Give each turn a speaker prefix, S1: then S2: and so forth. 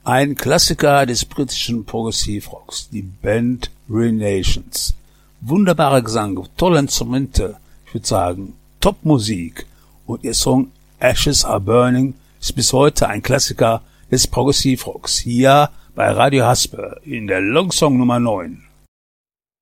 S1: Ein Klassiker des britischen Progressivrocks, die Band Renations. Wunderbarer Gesang, tolle Instrumente, ich würde sagen, Top-Musik. Und ihr Song Ashes Are Burning ist bis heute ein Klassiker des Progressivrocks. Hier bei Radio Haspe in der Longsong Nummer 9.